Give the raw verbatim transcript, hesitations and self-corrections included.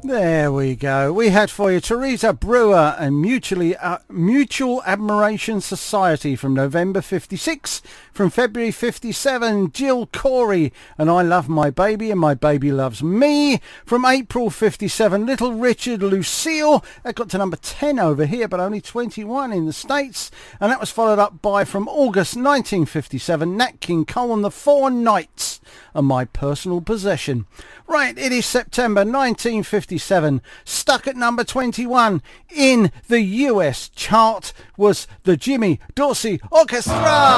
There we go. We had for you Teresa Brewer and Mutually uh, Mutual Admiration Society from November fifty-six. From February fifty-seven, Jill Corey and I Love My Baby and My Baby Loves Me. From April fifty-seven, Little Richard Lucille. That got to number ten over here, but only twenty-one in the States. And that was followed up by, from August nineteen fifty-seven, Nat King Cole and the Four Knights and My Personal Possession. Right, it is September nineteen fifty-seven. Stuck at number twenty-one in the U S chart was the Jimmy Dorsey Orchestra.